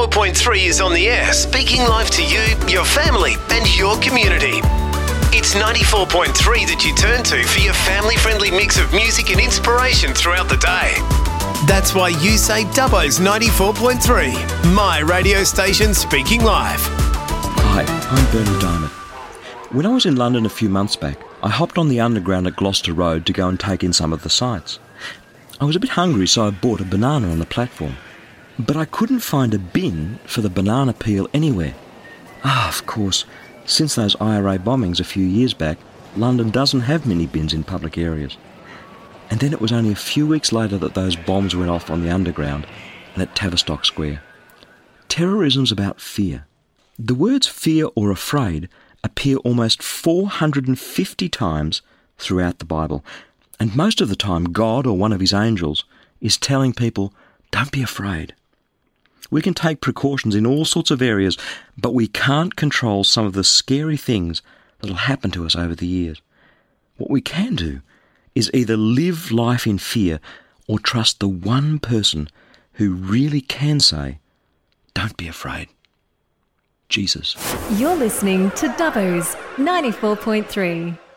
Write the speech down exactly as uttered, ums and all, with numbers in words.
four point three is on the air, speaking life to you, your family and your community. It's ninety-four point three that you turn to for your family-friendly mix of music and inspiration throughout the day. That's why you say Dubbo's ninety-four point three, my radio station speaking live. Hi, I'm Bernie Diamond. When I was in London a few months back, I hopped on the underground at Gloucester Road to go and take in some of the sights. I was a bit hungry, so I bought a banana on the platform. But I couldn't find a bin for the banana peel anywhere. Ah, of course, since those I R A bombings a few years back, London doesn't have many bins in public areas. And then it was only a few weeks later that those bombs went off on the underground and at Tavistock Square. Terrorism's about fear. The words fear or afraid appear almost four hundred fifty times throughout the Bible, and most of the time God or one of his angels is telling people, don't be afraid. We can take precautions in all sorts of areas, but we can't control some of the scary things that'll happen to us over the years. What we can do is either live life in fear or trust the one person who really can say, don't be afraid. Jesus. You're listening to Dubbo's ninety-four point three.